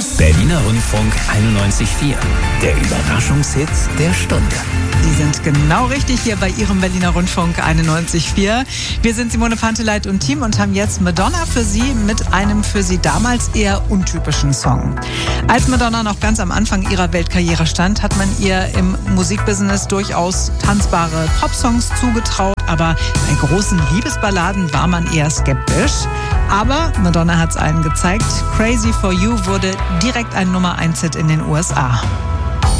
Berliner Rundfunk 91.4. Der Überraschungshit der Stunde. Sie sind genau richtig hier bei Ihrem Berliner Rundfunk 91.4. Wir sind Simone Panteleit und Team und haben jetzt Madonna für Sie mit einem für sie damals eher untypischen Song. Als Madonna noch ganz am Anfang ihrer Weltkarriere stand, hat man ihr im Musikbusiness durchaus tanzbare Popsongs zugetraut, aber bei großen Liebesballaden war man eher skeptisch. Aber Madonna hat es allen gezeigt. Crazy for You wurde direkt ein Nummer-1-Hit in den USA.